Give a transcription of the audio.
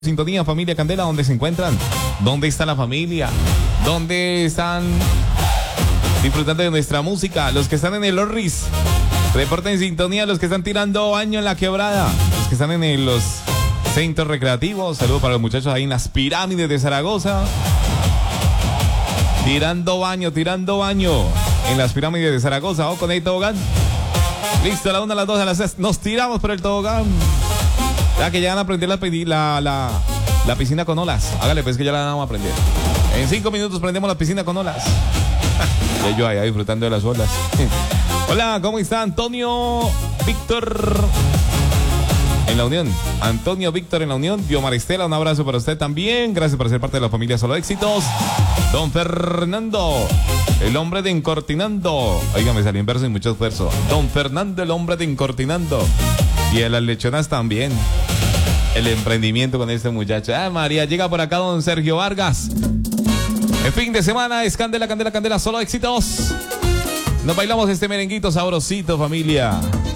Sintonía, familia Candela, ¿dónde se encuentran? ¿Dónde está la familia? ¿Dónde están disfrutando de nuestra música? Los que están en el Orris, reporten sintonía. Los que están tirando baño en la quebrada, los que están en los centros recreativos, saludos para los muchachos ahí en las pirámides de Zaragoza. Tirando baño en las pirámides de Zaragoza. ¿O con el tobogán? Listo, a la 1, a las 2, a las 6. Nos tiramos por el tobogán. Ya que ya van a aprender la piscina con olas. Hágale, pues que ya la vamos a aprender. En 5 minutos prendemos la piscina con olas. Ya yo allá disfrutando de las olas. Hola, ¿cómo está Antonio Víctor en la Unión? Antonio Víctor en la Unión. Diomar Estela, un abrazo para usted también. Gracias por ser parte de la familia Solo Éxitos. Don Fernando, el hombre de Encortinando. Oiga, me salió en verso y mucho esfuerzo. Don Fernando, el hombre de Encortinando. Y a las lechonas también. El emprendimiento con este muchacho. Ah, María, llega por acá don Sergio Vargas. El fin de semana es Candela, Candela, Candela, Solo Éxitos. Nos bailamos este merenguito sabrosito, familia.